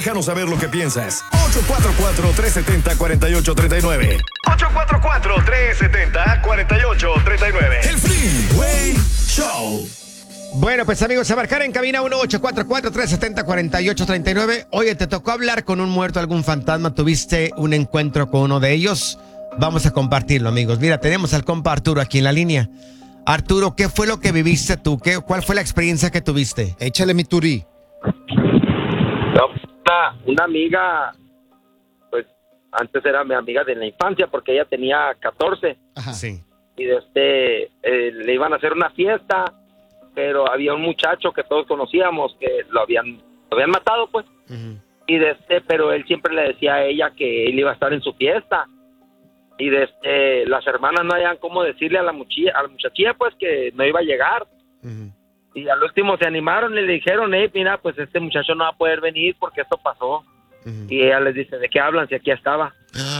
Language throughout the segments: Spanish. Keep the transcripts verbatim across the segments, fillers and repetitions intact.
Déjanos saber lo que piensas. ocho cuatro cuatro, tres siete cero, cuatro ocho tres nueve. ocho cuatro cuatro, tres siete cero, cuatro ocho tres nueve. El Freeway Show. Bueno, pues amigos, a marcar en cabina uno ocho cuatro cuatro, tres siete cero, cuatro ocho tres nueve. Oye, ¿te tocó hablar con un muerto, algún fantasma? ¿Tuviste un encuentro con uno de ellos? Vamos a compartirlo, amigos. Mira, tenemos al compa Arturo aquí en la línea. Arturo, ¿qué fue lo que viviste tú? ¿Qué, ¿Cuál fue la experiencia que tuviste? Échale mi turi. No, una, una amiga, pues antes era mi amiga de la infancia porque ella tenía catorce. Ajá. Sí. Y desde eh, le iban a hacer una fiesta, pero había un muchacho que todos conocíamos que lo habían lo habían matado, pues. Uh-huh. Y desde, pero él siempre le decía a ella que él iba a estar en su fiesta. Y desde las hermanas no hayan cómo decirle a la muchilla, a la muchachilla, pues, que no iba a llegar. Uh-huh. Y al último se animaron y le dijeron, hey, mira, pues este muchacho no va a poder venir porque esto pasó. Uh-huh. Y ella les dice, ¿de qué hablan si aquí estaba?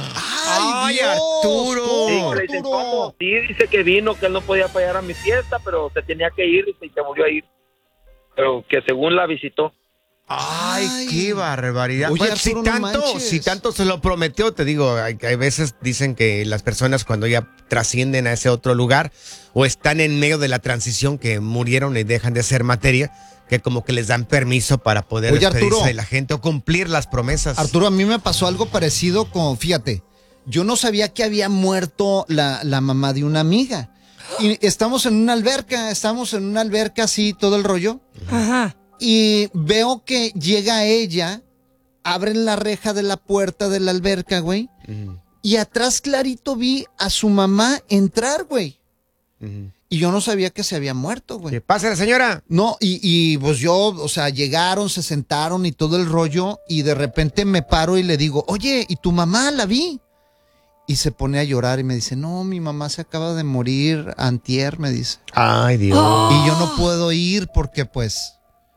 ¡Ay, Dios! Arturo! Sí, ¿Cómo, le dicen, Arturo? ¿cómo? Sí, dice que vino, que él no podía fallar a mi fiesta, pero se tenía que ir y se volvió a ir. Pero que según la visitó. Ay, Ay. qué barbaridad. Oye, Bueno, Arturo, si no tanto, manches. si tanto se lo prometió, te digo, hay, hay veces dicen que las personas cuando ya trascienden a ese otro lugar o están en medio de la transición que murieron y dejan de ser materia, que como que les dan permiso para poder Oye, despedirse Arturo. de la gente o cumplir las promesas. Arturo, a mí me pasó algo parecido con, fíjate, yo no sabía que había muerto la, la mamá de una amiga. Y estamos en una alberca, estamos en una alberca así, todo el rollo. Ajá. Y veo que llega ella, abren la reja de la puerta de la alberca, güey. Ujú, Y atrás clarito vi a su mamá entrar, güey. ujú. Y yo no sabía que se había muerto, güey. ¿Qué pasa, la señora? No, y, y pues yo, o sea, llegaron, se sentaron y todo el rollo, y de repente me paro y le digo, oye, ¿y tu mamá la vi? Y se pone a llorar y me dice, no, mi mamá se acaba de morir antier, me dice. Ay, Dios. Y yo no puedo ir porque, pues,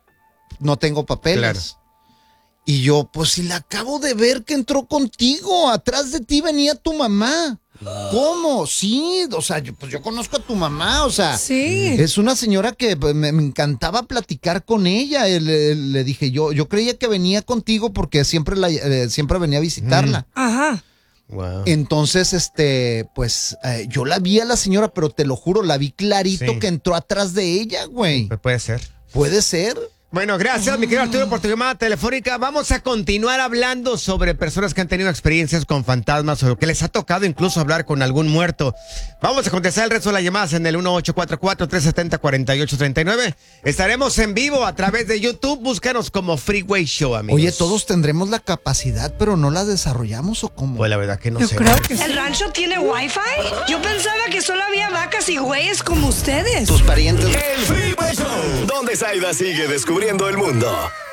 no tengo papeles. Claro. Y yo, pues, si la acabo de ver que entró contigo, atrás de ti venía tu mamá. ¿Cómo? Sí, o sea, yo, pues yo conozco a tu mamá, o sea, Sí. es una señora que pues, me, me encantaba platicar con ella. Eh, Le, le dije, yo yo creía que venía contigo porque siempre la eh, siempre venía a visitarla. Ajá. Wow. Entonces, este, pues, eh, yo la vi a la señora, pero te lo juro, la vi clarito Sí. que entró atrás de ella, güey. Pues puede ser. ¿Puede ser? Bueno, gracias, mi querido Arturo, por tu llamada telefónica. Vamos a continuar hablando sobre personas que han tenido experiencias con fantasmas o que les ha tocado incluso hablar con algún muerto. Vamos a contestar el resto de las llamadas en el uno ocho cuatro cuatro, tres siete cero, cuatro ocho tres nueve. Estaremos en vivo a través de YouTube. Búscanos como Freeway Show, amigos. Oye, todos tendremos la capacidad, pero no la desarrollamos, ¿o cómo? Pues la verdad que no Yo sé. creo que sí. ¿El rancho tiene wifi? Yo pensaba que solo había vacas y güeyes como ustedes. Tus parientes. El Freeway Show. Donde Zaida sigue descubriendo el mundo.